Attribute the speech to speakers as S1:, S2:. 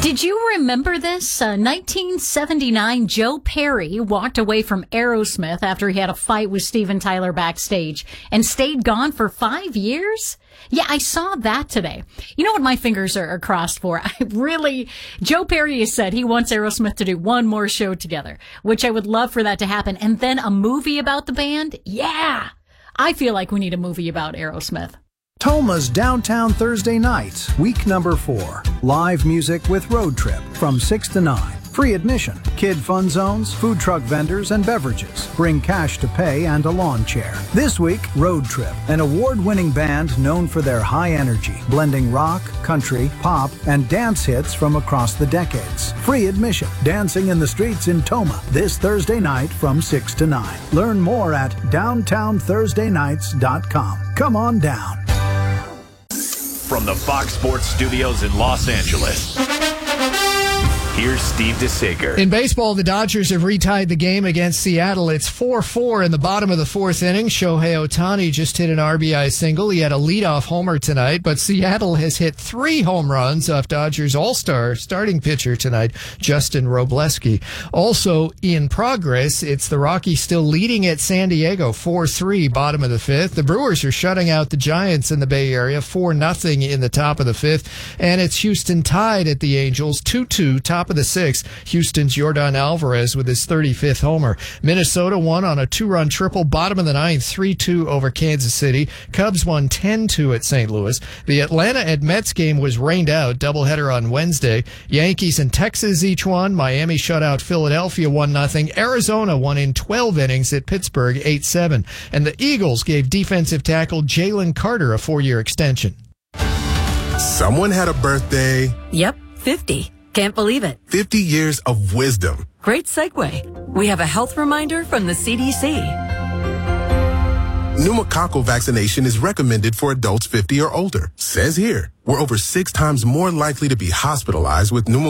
S1: Did you remember this? 1979, Joe Perry walked away from Aerosmith after he had a fight with Steven Tyler backstage and stayed gone for 5 years? Yeah, I saw that today. You know what my fingers are crossed for? Joe Perry has said he wants Aerosmith to do one more show together, which I would love for that to happen. And then a movie about the band? Yeah! I feel like we need a movie about Aerosmith.
S2: Toma's Downtown Thursday Nights, week number 4. Live music with Road Trip from 6 to 9. Free admission, kid fun zones, food truck vendors, and beverages. Bring cash to pay and a lawn chair. This week, Road Trip, an award-winning band known for their high energy, blending rock, country, pop, and dance hits from across the decades. Free admission, dancing in the streets in Toma, this Thursday night from 6 to 9. Learn more at downtownthursdaynights.com. Come on down.
S3: From the Fox Sports Studios in Los Angeles, here's Steve DeSager.
S4: In baseball, the Dodgers have retied the game against Seattle. It's 4-4 in the bottom of the fourth inning. Shohei Ohtani just hit an RBI single. He had a leadoff homer tonight, but Seattle has hit 3 home runs off Dodgers all-star starting pitcher tonight, Justin Robleski. Also in progress, it's the Rockies still leading at San Diego, 4-3, bottom of the fifth. The Brewers are shutting out the Giants in the Bay Area, 4-0 in the top of the fifth. And it's Houston tied at the Angels, 2-2, top of the sixth. Houston's Yordan Alvarez with his 35th homer. Minnesota won on a 2-run triple, bottom of the ninth, 3-2 over Kansas City. Cubs won 10-2 at St. Louis. The Atlanta at Mets game was rained out, doubleheader on Wednesday. Yankees and Texas each won. Miami shut out Philadelphia 1-0. Arizona won in 12 innings at Pittsburgh 8-7. And the Eagles gave defensive tackle Jalen Carter a 4-year extension.
S5: Someone had a birthday.
S6: Yep, 50. Can't believe it.
S5: 50 years of wisdom.
S6: Great segue. We have a health reminder from the CDC.
S5: Pneumococcal vaccination is recommended for adults 50 or older. Says here, we're over 6 times more likely to be hospitalized with pneumococcal